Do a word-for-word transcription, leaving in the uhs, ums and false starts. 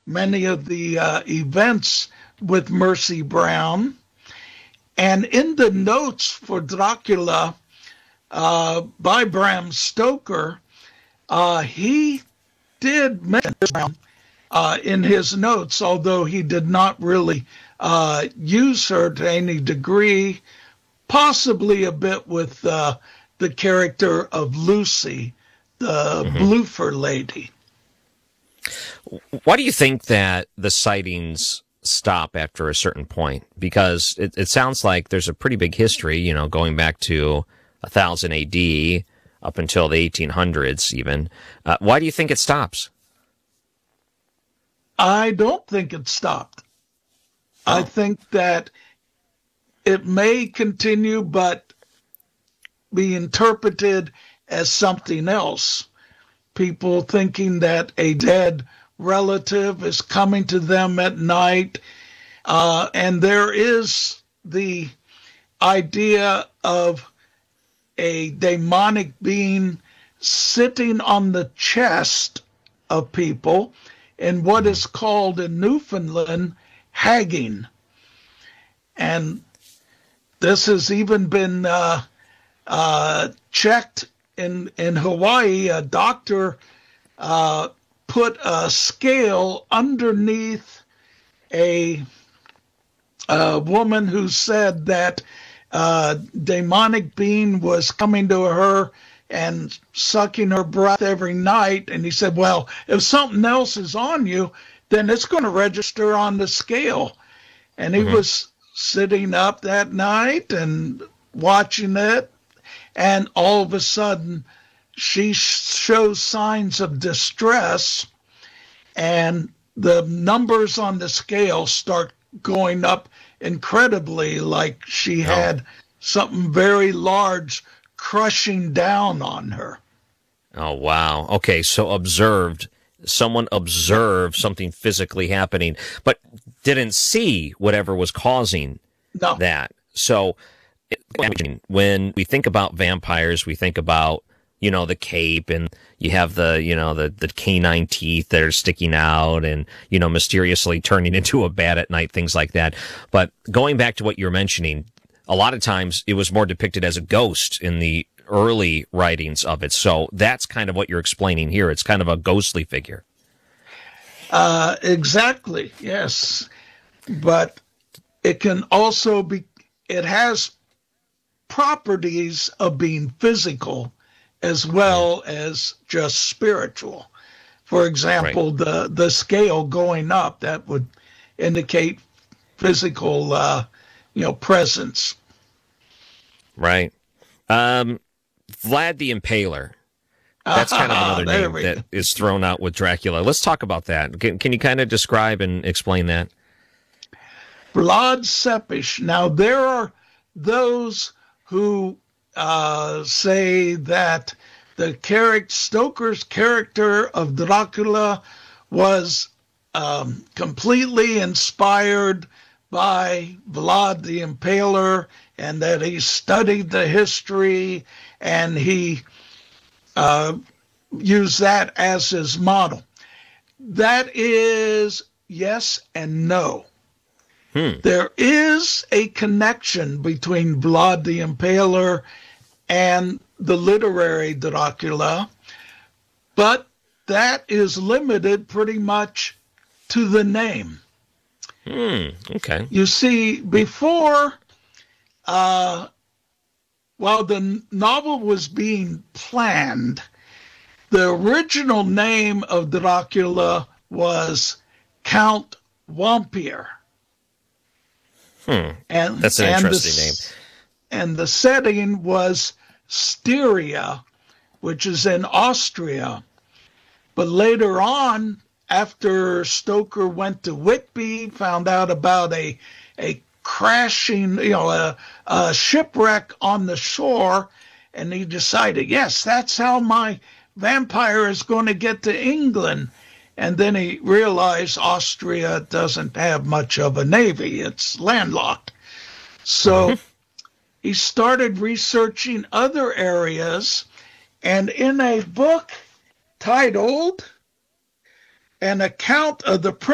many of the uh, events with Mercy Brown. And in the notes for Dracula uh, by Bram Stoker, uh, he did mention Brown uh, in his notes, although he did not really uh, use her to any degree, possibly a bit with uh, the character of Lucy, the mm-hmm. Bloofer lady. Why do you think that the sightings stop after a certain point? Because it, it sounds like there's a pretty big history, you know, going back to one thousand A D up until the eighteen hundreds even. Uh, why do you think it stops? I don't think it stopped. Oh. I think that it may continue, but be interpreted as something else. People thinking that a dead relative is coming to them at night. Uh, and there is the idea of a demonic being sitting on the chest of people in what is called in Newfoundland hagging. And this has even been uh, uh, checked in, in Hawaii. A doctor uh, put a scale underneath a, a woman who said that uh, demonic being was coming to her and sucking her breath every night. And he said, well, if something else is on you, then it's going to register on the scale. And he mm-hmm. was sitting up that night and watching it. And all of a sudden, she shows signs of distress, and the numbers on the scale start going up incredibly, like she oh. had something very large crushing down on her. Oh, wow. Okay, so observed. Someone observed something physically happening, but didn't see whatever was causing no. that. So when we think about vampires, we think about, you know, the cape, and you have the, you know, the, the canine teeth that are sticking out and, you know, mysteriously turning into a bat at night, things like that. But going back to what you're mentioning, a lot of times it was more depicted as a ghost in the early writings of it. So that's kind of what you're explaining here. It's kind of a ghostly figure. Uh, exactly. Yes. But it can also be, it has properties of being physical as well as just spiritual. For example, right. the, the scale going up, that would indicate physical, uh, you know, presence. Right. Um, Vlad the Impaler. That's kind of another name that is thrown out with Dracula. Let's talk about that. Can, can you kind of describe and explain that? Vlad Tepes. Now, there are those who uh, say that the character, Stoker's character of Dracula was um, completely inspired by Vlad the Impaler, and that he studied the history and he uh, used that as his model. That is yes and no. Hmm. There is a connection between Vlad the Impaler and the literary Dracula, but that is limited pretty much to the name. Hmm. Okay. You see, before, uh, while the novel was being planned, the original name of Dracula was Count Wampir. Hmm. And, That's an and interesting the, name. And the setting was Styria, which is in Austria. But later on, after Stoker went to Whitby, found out about a a crashing, you know, a, a shipwreck on the shore, and he decided, yes, that's how my vampire is going to get to England. And then he realized Austria doesn't have much of a navy. It's landlocked. So mm-hmm. he started researching other areas, and in a book titled An Account of the